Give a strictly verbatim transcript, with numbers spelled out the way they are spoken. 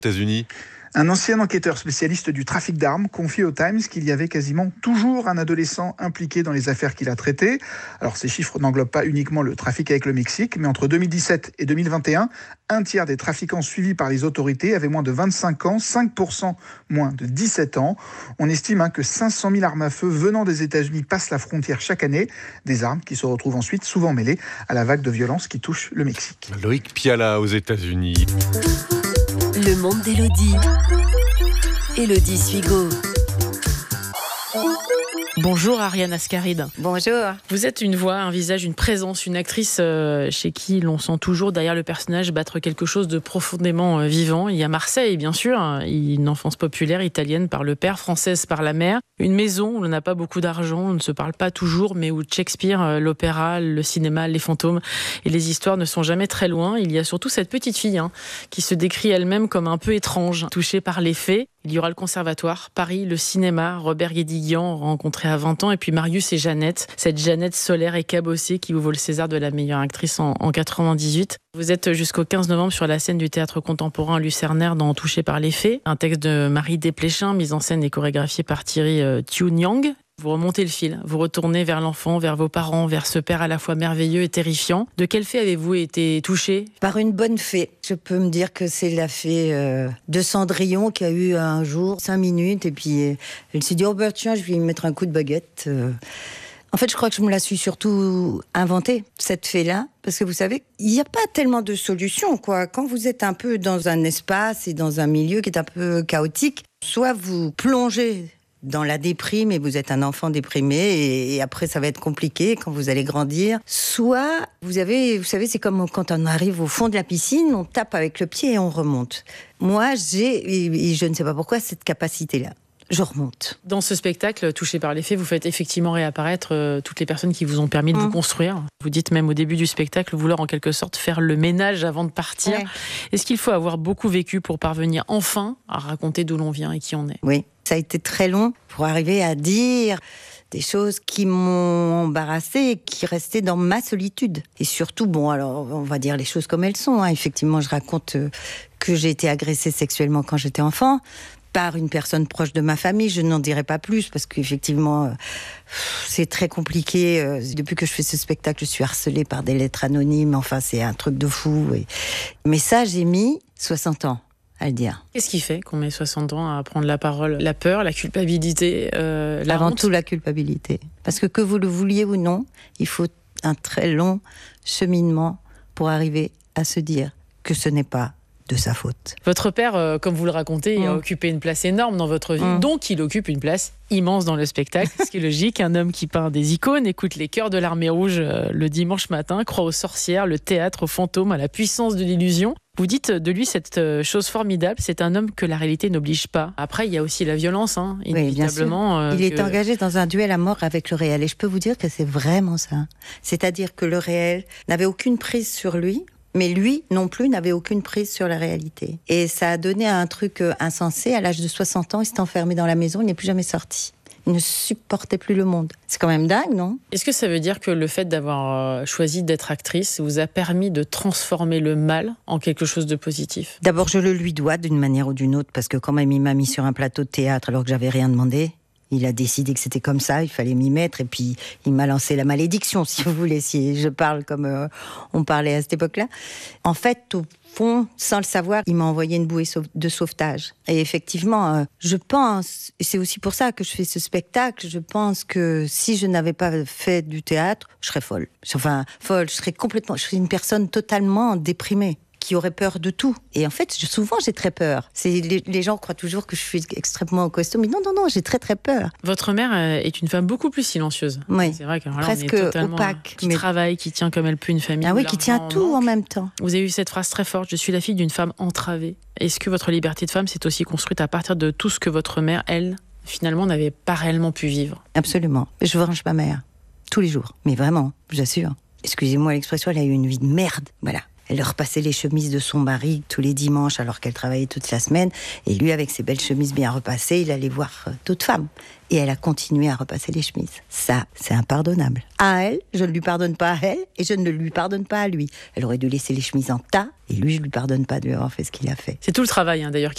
États-Unis. Un ancien enquêteur spécialiste du trafic d'armes confie au Times qu'il y avait quasiment toujours un adolescent impliqué dans les affaires qu'il a traitées. Alors ces chiffres n'englobent pas uniquement le trafic avec le Mexique, mais entre deux mille dix-sept et deux mille vingt et un, un tiers des trafiquants suivis par les autorités avaient moins de vingt-cinq ans, cinq pour cent moins de dix-sept ans. On estime hein, que cinq cent mille armes à feu venant des États-Unis passent la frontière chaque année, des armes qui se retrouvent ensuite souvent mêlées à la vague de violence qui touche le Mexique. Loïc Piala aux États-Unis. Le monde d'Élodie. Élodie Suigo. Bonjour Ariane Ascaride. Bonjour. Vous êtes une voix, un visage, une présence, une actrice euh, chez qui l'on sent toujours derrière le personnage battre quelque chose de profondément euh, vivant. Il y a Marseille, bien sûr, une enfance populaire italienne par le père, française par la mère. Une maison où l'on n'a pas beaucoup d'argent, on ne se parle pas toujours, mais où Shakespeare, euh, l'opéra, le cinéma, les fantômes et les histoires ne sont jamais très loin. Il y a surtout cette petite fille hein, qui se décrit elle-même comme un peu étrange, touchée par les faits. Il y aura le conservatoire, Paris, le cinéma, Robert Guédiguian, rencontré à vingt ans, et puis Marius et Jeannette, cette Jeannette solaire et cabossée qui vous vaut le César de la meilleure actrice en, en quatre-vingt-dixhuit. Vous êtes jusqu'au quinze novembre sur la scène du théâtre contemporain Lucernaire dans Touché par les faits, un texte de Marie Desplechin, mise en scène et chorégraphié par Thierry euh, Thiou-Nyang. Vous remontez le fil, vous retournez vers l'enfant, vers vos parents, vers ce père à la fois merveilleux et terrifiant. De quel fait avez-vous été touché ? Par une bonne fée. Je peux me dire que c'est la fée euh, de Cendrillon qui a eu un jour cinq minutes et puis euh, elle s'est dit « Oh bah tiens, je vais lui mettre un coup de baguette euh. ». En fait, je crois que je me la suis surtout inventée, cette fée-là, parce que vous savez, il n'y a pas tellement de solutions, quoi. Quand vous êtes un peu dans un espace et dans un milieu qui est un peu chaotique, soit vous plongez dans la déprime et vous êtes un enfant déprimé et, et après ça va être compliqué quand vous allez grandir. Soit vous avez, vous savez, c'est comme quand on arrive au fond de la piscine, on tape avec le pied et on remonte. Moi, j'ai, et, et je ne sais pas pourquoi, cette capacité-là. Je remonte. Dans ce spectacle, Touché par les faits, vous faites effectivement réapparaître euh, toutes les personnes qui vous ont permis de mmh. vous construire. Vous dites même au début du spectacle vouloir en quelque sorte faire le ménage avant de partir. Ouais. Est-ce qu'il faut avoir beaucoup vécu pour parvenir enfin à raconter d'où l'on vient et qui on est ? Oui, ça a été très long pour arriver à dire des choses qui m'ont embarrassée et qui restaient dans ma solitude. Et surtout, bon, alors on va dire les choses comme elles sont. Hein. Effectivement, je raconte euh, que j'ai été agressée sexuellement quand j'étais enfant, par une personne proche de ma famille. Je n'en dirai pas plus parce qu'effectivement, euh, c'est très compliqué. Euh, depuis que je fais ce spectacle, je suis harcelée par des lettres anonymes. Enfin, c'est un truc de fou. Et... Mais ça, j'ai mis soixante ans à le dire. Qu'est-ce qui fait qu'on met soixante ans à prendre la parole ? La peur, la culpabilité, euh, la Avant honte ? tout, la culpabilité. Parce que que vous le vouliez ou non, il faut un très long cheminement pour arriver à se dire que ce n'est pas de sa faute. Votre père, euh, comme vous le racontez, mmh. a occupé une place énorme dans votre vie, mmh. donc il occupe une place immense dans le spectacle, ce qui est logique. Un homme qui peint des icônes, écoute les chœurs de l'Armée Rouge euh, le dimanche matin, croit aux sorcières, le théâtre, aux fantômes, à la puissance de l'illusion. Vous dites de lui cette euh, chose formidable, c'est un homme que la réalité n'oblige pas. Après, il y a aussi la violence, hein, inévitablement. Oui, bien sûr. Il euh, est que... engagé dans un duel à mort avec le réel, et je peux vous dire que c'est vraiment ça. C'est-à-dire que le réel n'avait aucune prise sur lui, mais lui, non plus, n'avait aucune prise sur la réalité. Et ça a donné un truc insensé. À l'âge de soixante ans, il s'est enfermé dans la maison, il n'est plus jamais sorti. Il ne supportait plus le monde. C'est quand même dingue, non ? Est-ce que ça veut dire que le fait d'avoir choisi d'être actrice vous a permis de transformer le mal en quelque chose de positif ? D'abord, je le lui dois d'une manière ou d'une autre, parce que quand même, il m'a mis sur un plateau de théâtre alors que j'avais rien demandé. Il a décidé que c'était comme ça, il fallait m'y mettre, et puis il m'a lancé la malédiction, si vous voulez, si je parle comme euh, on parlait à cette époque-là. En fait, au fond, sans le savoir, il m'a envoyé une bouée de sauvetage. Et effectivement, euh, je pense, et c'est aussi pour ça que je fais ce spectacle, je pense que si je n'avais pas fait du théâtre, je serais folle. Enfin, folle, je serais complètement, je serais une personne totalement déprimée, qui aurait peur de tout. Et en fait, je, souvent, j'ai très peur. C'est, les, les gens croient toujours que je suis extrêmement costaud, mais non, non, non, j'ai très, très peur. Votre mère est une femme beaucoup plus silencieuse. Oui, c'est vrai que, alors, presque on est totalement, opaque. Qui mais... travaille, qui tient comme elle peut une famille. Ah oui, qui tient tout en même temps. Vous avez eu cette phrase très forte, « Je suis la fille d'une femme entravée ». Est-ce que votre liberté de femme s'est aussi construite à partir de tout ce que votre mère, elle, finalement, n'avait pas réellement pu vivre ? Absolument. Je venge ma mère, tous les jours. Mais vraiment, j'assure. Excusez-moi l'expression, elle a eu une vie de merde. Voilà. Elle repassait les chemises de son mari tous les dimanches alors qu'elle travaillait toute la semaine. Et lui, avec ses belles chemises bien repassées, il allait voir d'autres femmes. Et elle a continué à repasser les chemises. Ça, c'est impardonnable. À elle, je ne lui pardonne pas à elle et je ne lui pardonne pas à lui. Elle aurait dû laisser les chemises en tas et lui, je ne lui pardonne pas de lui avoir fait ce qu'il a fait. C'est tout le travail, hein, d'ailleurs,